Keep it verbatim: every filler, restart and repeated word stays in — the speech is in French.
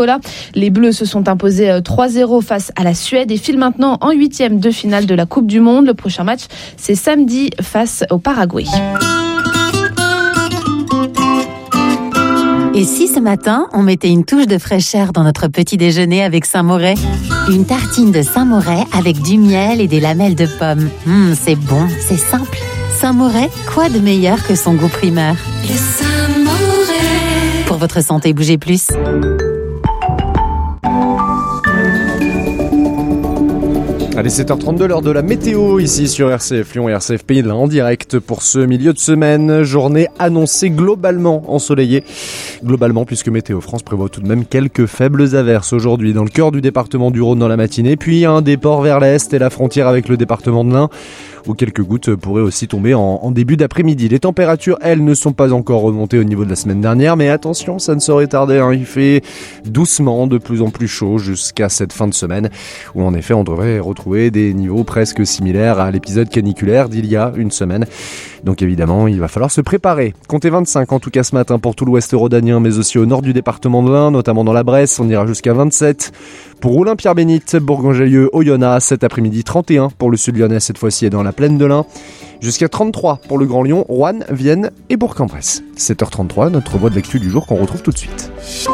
Les Bleus se sont imposés trois zéro face à la Suède et filent maintenant en huitième de finale de la Coupe du Monde. Le prochain match, c'est samedi face au Paraguay. Et si ce matin, on mettait une touche de fraîcheur dans notre petit déjeuner avec Saint-Moret ? Une tartine de Saint-Moret avec du miel et des lamelles de pommes. Mmh, c'est bon, c'est simple. Saint-Moret, quoi de meilleur que son goût primeur ? Le Saint-Moret. Pour votre santé, bougez plus. Allez, sept heures trente-deux, l'heure de la météo ici sur R C F Lyon et R C F Pays de l'Ain en direct pour ce milieu de semaine. Journée annoncée globalement ensoleillée. Globalement, puisque Météo France prévoit tout de même quelques faibles averses aujourd'hui dans le cœur du département du Rhône dans la matinée, puis un déport vers l'est et la frontière avec le département de l'Ain, où quelques gouttes pourraient aussi tomber en, en début d'après-midi. Les températures, elles, ne sont pas encore remontées au niveau de la semaine dernière, mais attention, ça ne saurait tarder, hein. Il fait doucement de plus en plus chaud jusqu'à cette fin de semaine, où en effet on devrait retrouver des niveaux presque similaires à l'épisode caniculaire d'il y a une semaine. Donc évidemment, il va falloir se préparer. Comptez vingt-cinq en tout cas ce matin pour tout l'ouest rhodanien, mais aussi au nord du département de l'Ain, notamment dans la Bresse, on ira jusqu'à vingt-sept. Pour Oulin-Pierre-Bénite, Bourgoin-Jallieu, Oyonnax, cet après-midi trente et un pour le sud lyonnais cette fois-ci et dans la plaine de l'Ain. Jusqu'à trente-trois pour le Grand Lyon, Roanne, Vienne et Bourg-en-Bresse. sept heures trente-trois, notre voix de l'actu du jour qu'on retrouve tout de suite.